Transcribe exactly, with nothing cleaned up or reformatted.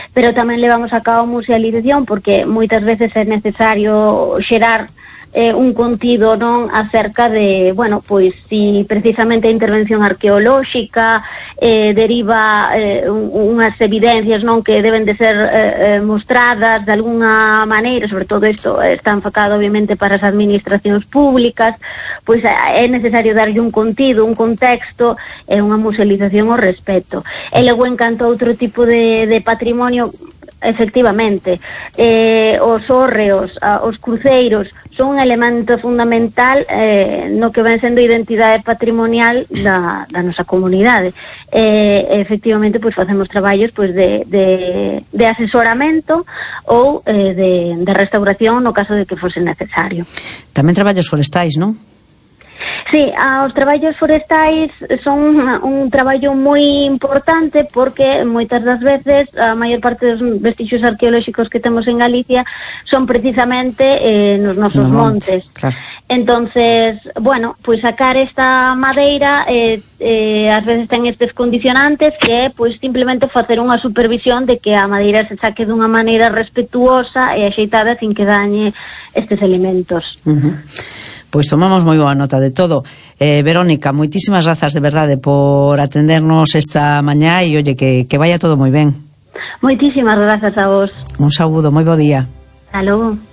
pero tamén levamos a cabo musealización porque moitas veces é necesario xerar eh, un contido non acerca de, bueno, pois si precisamente a intervención arqueolóxica eh, deriva eh, un, unhas evidencias non que deben de ser eh, mostradas de alguna maneira, sobre todo isto está enfocado obviamente para as administracións públicas, pois é necesario darlle un contido, un contexto e unha musealización ao respecto. E logo, en canto a outro tipo de, de patrimonio, efectivamente, eh, os hórreos, os cruceiros son un elemento fundamental eh, no que ven sendo identidade patrimonial da, da nosa comunidade. Eh, efectivamente, pois facemos traballos pois de, de, de asesoramento ou eh, de, de restauración no caso de que fose necesario. Tamén traballos forestais, non? Sí, os traballos forestais son un traballo moi importante porque moitas das veces a maior parte dos vestixios arqueolóxicos que temos en Galicia son precisamente eh, nos nosos no montes. montes. Claro. Entonces, bueno, pois sacar esta madeira eh, eh, ás veces ten estes condicionantes que é pois simplemente facer unha supervisión de que a madeira se saque dunha maneira respetuosa e axeitada sin que dañe estes elementos. Uh-huh. Pois tomamos moi boa nota de todo. Eh, Verónica, moitísimas grazas de verdade por atendernos esta mañá e oye, que, que vaya todo moi ben. Moitísimas grazas a vos. Un saúdo, moi bo día. Hasta logo.